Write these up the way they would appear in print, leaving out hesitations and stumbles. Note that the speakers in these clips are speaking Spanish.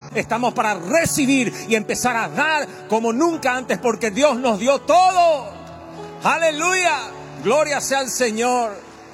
Estamos para recibir y empezar a dar como nunca antes, porque Dios nos dio todo. ¡Aleluya! Gloria sea al Señor.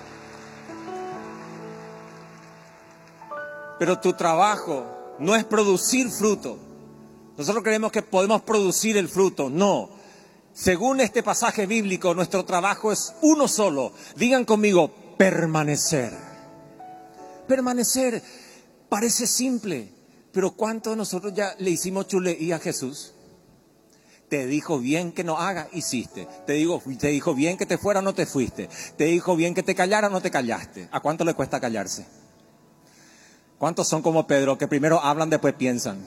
Pero tu trabajo no es producir fruto. Nosotros creemos que podemos producir el fruto. No. Según este pasaje bíblico, nuestro trabajo es uno solo. Digan conmigo, permanecer. Permanecer parece simple, pero ¿cuántos de nosotros ya le hicimos chuleí a Jesús? Te dijo bien que no hagas, hiciste. Te dijo bien que te fuera, no te fuiste. Te dijo bien que te callara, no te callaste. ¿A cuánto le cuesta callarse? ¿Cuántos son como Pedro, que primero hablan, después piensan?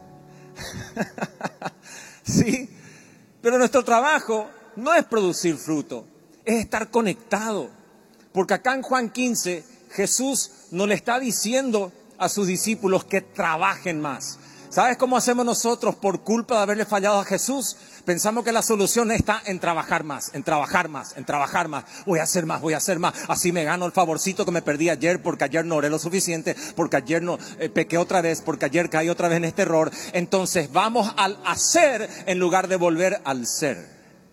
¿Sí? Pero nuestro trabajo no es producir fruto, es estar conectado. Porque acá en Juan 15, Jesús no le está diciendo a sus discípulos que trabajen más. ¿Sabes cómo hacemos nosotros por culpa de haberle fallado a Jesús? Pensamos que la solución está en trabajar más, en trabajar más, en trabajar más. Voy a hacer más, voy a hacer más. Así me gano el favorcito que me perdí ayer, porque ayer no oré lo suficiente, porque ayer no pequé otra vez, porque ayer caí otra vez en este error. Entonces vamos al hacer en lugar de volver al ser.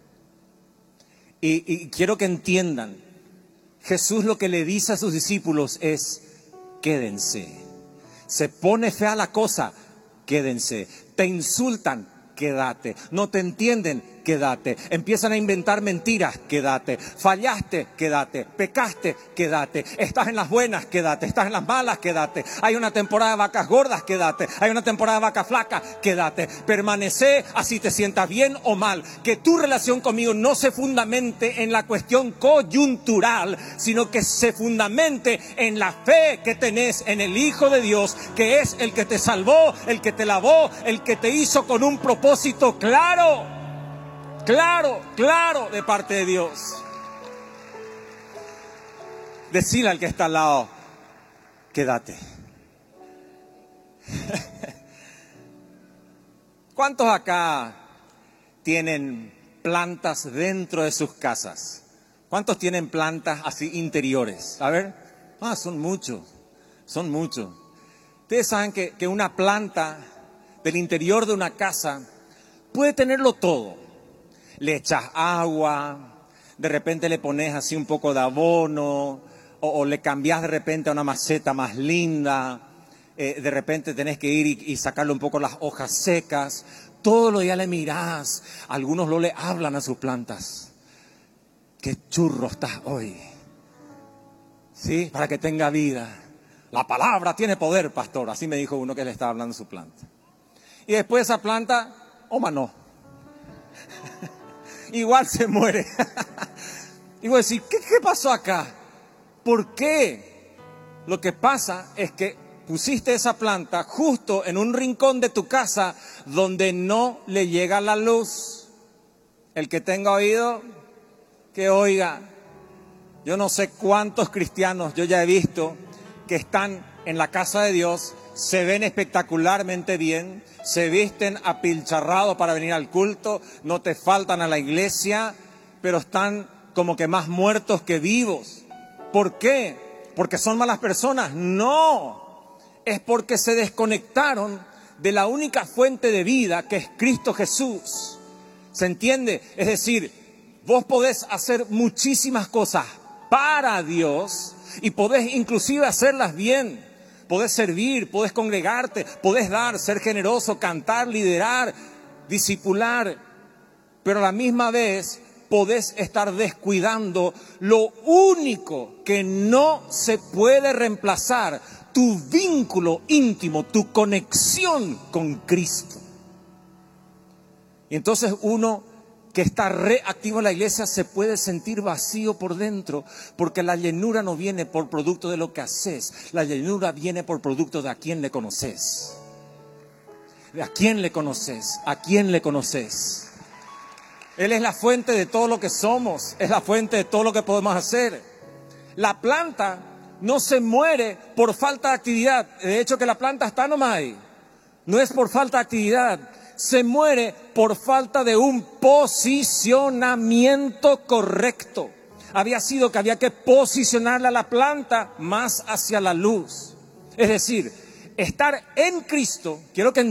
Y quiero que entiendan, Jesús lo que le dice a sus discípulos es, quédense. Se pone fea la cosa, quédense. Te insultan, quédate. No te entienden, quédate. Empiezan a inventar mentiras, quédate. Fallaste, quédate. Pecaste, quédate. Estás en las buenas, quédate. Estás en las malas, quédate. Hay una temporada de vacas gordas, quédate. Hay una temporada de vacas flacas, quédate. Permanece así te sientas bien o mal. Que tu relación conmigo no se fundamente en la cuestión coyuntural, sino que se fundamente en la fe que tenés en el Hijo de Dios, que es el que te salvó, el que te lavó, el que te hizo con un propósito claro. Claro de parte de Dios. Decile al que está al lado, quédate. ¿Cuántos acá tienen plantas dentro de sus casas? ¿Cuántos tienen plantas así interiores? A ver, son muchos. Ustedes saben que una planta del interior de una casa puede tenerlo todo. Le echas agua, de repente le pones así un poco de abono, o le cambias de repente a una maceta más linda, de repente tenés que ir y sacarle un poco las hojas secas. Todos los días le mirás, algunos no le hablan a sus plantas. Qué churro estás hoy, ¿sí? Para que tenga vida. La palabra tiene poder, pastor, así me dijo uno que le estaba hablando a su planta. Y después esa planta, no. Igual se muere. Y voy a decir, ¿qué pasó acá? ¿Por qué? Lo que pasa es que pusiste esa planta justo en un rincón de tu casa donde no le llega la luz. El que tenga oído, que oiga. Yo no sé cuántos cristianos yo ya he visto que están en la casa de Dios, se ven espectacularmente bien, se visten apilcharrados para venir al culto, no te faltan a la iglesia, pero están como que más muertos que vivos. ¿Por qué? ¿Porque son malas personas? No, es porque se desconectaron de la única fuente de vida que es Cristo Jesús. ¿Se entiende? Es decir, vos podés hacer muchísimas cosas para Dios y podés inclusive hacerlas bien. Podés servir, podés congregarte, podés dar, ser generoso, cantar, liderar, discipular, pero a la misma vez podés estar descuidando lo único que no se puede reemplazar, tu vínculo íntimo, tu conexión con Cristo. Y entonces uno que está reactivo en la iglesia se puede sentir vacío por dentro, porque la llenura no viene por producto de lo que haces, la llenura viene por producto de a quién le conoces. ¿De a quién le conoces? ¿A quién le conoces? Él es la fuente de todo lo que somos, es la fuente de todo lo que podemos hacer. La planta no se muere por falta de actividad, de hecho que la planta está nomás ahí, no es por falta de actividad. Se muere por falta de un posicionamiento correcto. Había sido que había que posicionarla a la planta más hacia la luz. Es decir, estar en Cristo, quiero que